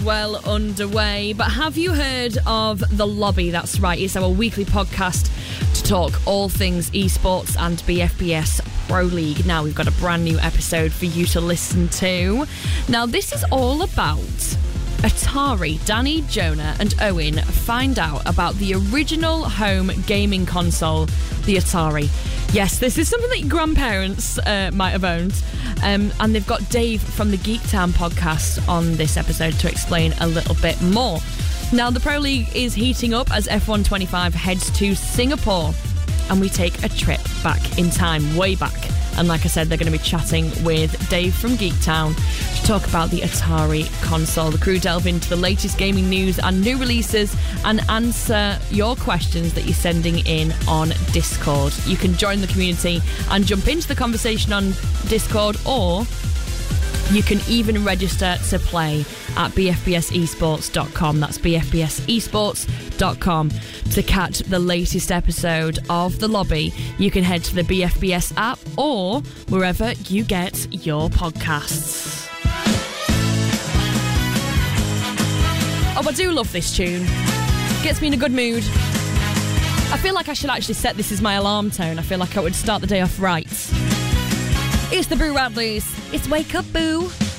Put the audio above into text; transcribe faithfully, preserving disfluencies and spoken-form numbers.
well underway. But have you heard of The Lobby? That's right, it's our weekly podcast to talk all things esports and B F B S Pro League. Now we've got a brand new episode for you to listen to. Now this is all about Atari. Danny, Jonah and Owen find out about the original home gaming console, the Atari. Yes, this is something that your grandparents uh, might have owned. Um, and they've got Dave from the Geek Town podcast on this episode to explain a little bit more. Now, the Pro League is heating up as F one twenty-five heads to Singapore. And we take a trip back in time, way back. And like I said, they're going to be chatting with Dave from Geek Town to talk about the Atari console. The crew delve into the latest gaming news and new releases and answer your questions that you're sending in on Discord. You can join the community and jump into the conversation on Discord, or you can even register to play at b f b s esports dot com. That's b f b s esports dot com. To catch the latest episode of The Lobby, you can head to the B F B S app or wherever you get your podcasts. Oh, I do love this tune. Gets me in a good mood. I feel like I should actually set this as my alarm tone. I feel like I would start the day off right. It's the Boo Radleys. It's Wake Up Boo.